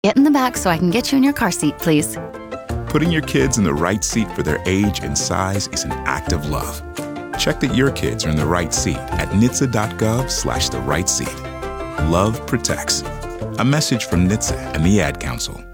Get in the back so I can get you in your car seat, please. Putting your kids in the right seat for their age and size is an act of love. Check that your kids are in the right seat at nhtsa.gov/the right seat. Love protects. A message from NHTSA and the Ad Council.